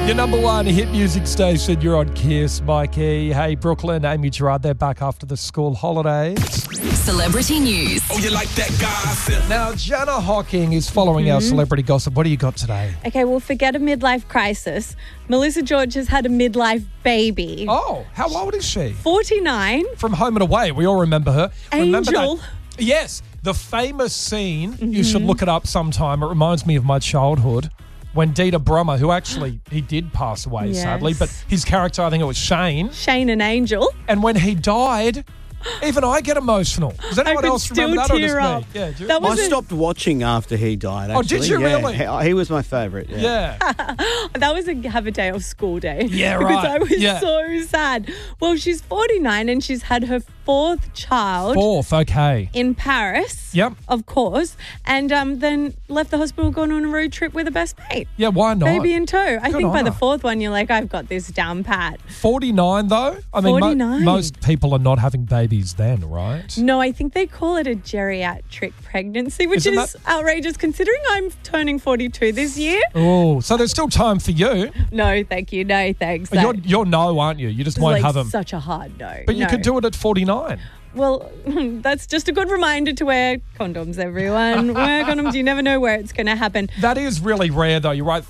Your number one hit music station. You're on Kiss, Mikey. Hey, Brooklyn, Amy Gerard, they're back after the school holidays. Celebrity news. Oh, you like that gossip? Now, Jana Hocking is following our celebrity gossip. What do you got today? Okay, well, forget a midlife crisis. Melissa George has had a midlife baby. Oh, how old is she? 49. From Home and Away. We all remember her. Remember Angel. that? Yes, the famous scene. You should look it up sometime. It reminds me of my childhood. When Dieter Brummer, who actually, he did pass away, Yes. sadly, but his character, I think it was Shane. Shane and Angel. And when he died, even I get emotional. Does anyone could else remember still that or just tear me? up. Yeah, do you- That I was stopped watching after he died, Oh, actually. did you Yeah. really? He was my favourite, yeah. that was a have a day off school day. Yeah, Because right. I was Yeah. so sad. Well, she's 49 and she's had her fourth child Fourth, okay. in Paris. Yep. Of course. And then left the hospital, gone on a road trip with her best mate. Yeah, why not? Baby in tow. I Good think by on the her. fourth one, you're like, I've got this down pat. 49 though? I mean, 49. most people are not having babies then, right? No, I think they call it a geriatric pregnancy, which Isn't is outrageous considering I'm turning 42 this year. Oh, so there's still time for you. No, thank you. No, thanks. You're no, aren't you? You just It's won't like have them. such a hard no. But you No. could do it at 49. Well, that's just a good reminder to wear condoms, everyone. Wear condoms. You never know where it's going to happen. That is really rare, though. You're right.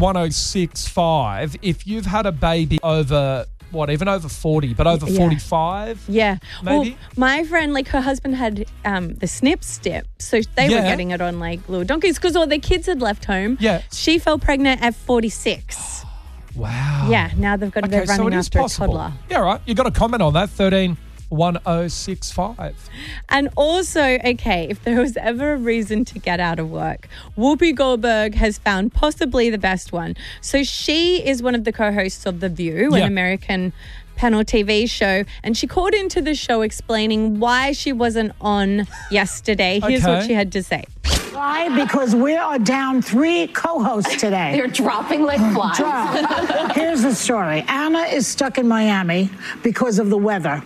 131065. If you've had a baby over, even over 40, but over Yeah. 45? Yeah. Maybe? Well, my friend, her husband had the snip step. So they were Yeah. getting it on, little donkeys because all their kids had left home. Yeah. She fell pregnant at 46. Wow. Yeah. Now they're Okay, so running it is after possible. a toddler. Yeah, right. You got to comment on that. 131065. And also, okay, if there was ever a reason to get out of work, Whoopi Goldberg has found possibly the best one. So she is one of the co-hosts of The View, Yeah. an American panel TV show, and she called into the show explaining why she wasn't on yesterday. Here's Okay. what she had to say. Why? Because we are down 3 co-hosts today. They're dropping like flies. Drop. Here's the story. Anna is stuck in Miami because of the weather.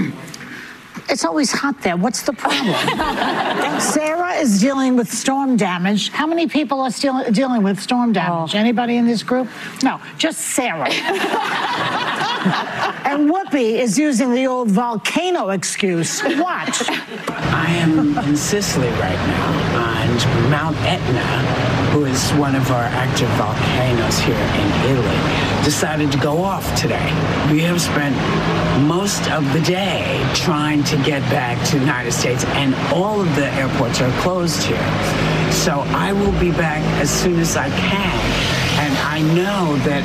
It's always hot there. What's the problem? Sarah is dealing with storm damage. How many people are still dealing with storm damage? Anybody in this group? No, just Sarah. And Whoopi is using the old volcano excuse. Watch. I am in Sicily right now, and Mount Etna, who is one of our active volcanoes here in Italy, decided to go off today. We have spent most of the day trying to get back to the United States, and all of the airports are closed here. So I will be back as soon as I can, and I know that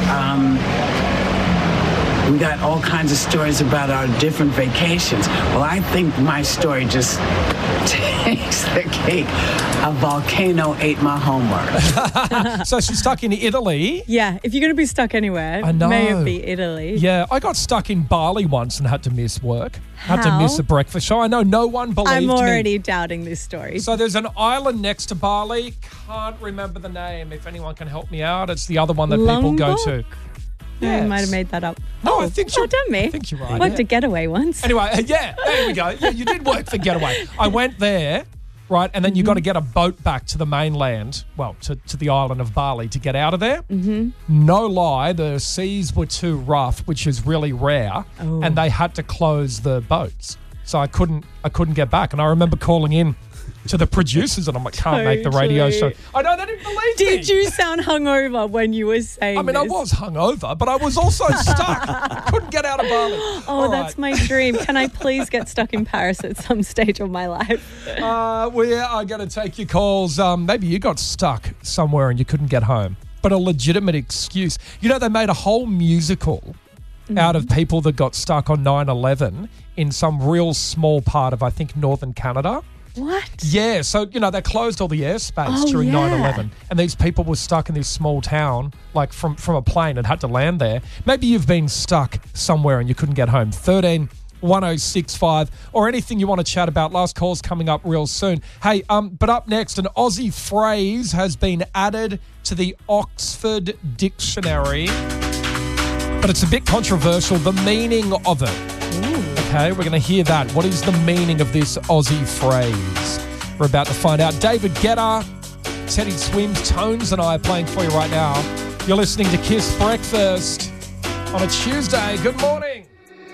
we got all kinds of stories about our different vacations. Well, I think my story just takes the cake. A volcano ate my homework. So she's stuck in Italy. Yeah, if you're going to be stuck anywhere, I know. may it be Italy. Yeah, I got stuck in Bali once and had to miss work. Had to How? miss a breakfast show. I know no one believed I'm me. already doubting this story. So there's an island next to Bali. Can't remember the name. If anyone can help me out, it's the other one that people go to. Yeah, you Yes. might have made that up. No, I think well done, me. I think you're right. Worked yeah. a getaway once. Anyway, yeah, there we go. Yeah, you did work for Getaway. I went there, right, and then you got to get a boat back to the mainland, well, to the island of Bali to get out of there. Mm-hmm. No lie, the seas were too rough, which is really rare, and they had to close the boats. So I couldn't get back. And I remember calling in to the producers and I'm like, can't make the radio show. Totally. I know, they didn't believe me. Did you sound hungover when you were saying I mean, I this? was hungover, but I was also stuck. Couldn't get out of Bali. Oh, All that's right. my dream. Can I please get stuck in Paris at some stage of my life? We are going to take your calls. Maybe you got stuck somewhere and you couldn't get home, but a legitimate excuse. You know, they made a whole musical out of people that got stuck on 9/11 in some real small part of, I think, northern Canada. What? Yeah, so, they closed all the airspace Oh, during yeah. 9/11, and these people were stuck in this small town, like from a plane and had to land there. Maybe you've been stuck somewhere and you couldn't get home. 131065 or anything you want to chat about. Last call's coming up real soon. Hey, but up next, an Aussie phrase has been added to the Oxford Dictionary, but it's a bit controversial, the meaning of it. Okay, we're going to hear that. What is the meaning of this Aussie phrase? We're about to find out. David Guetta, Teddy Swims, Tones and I are playing for you right now You're listening to Kiss Breakfast on a Tuesday. Good morning.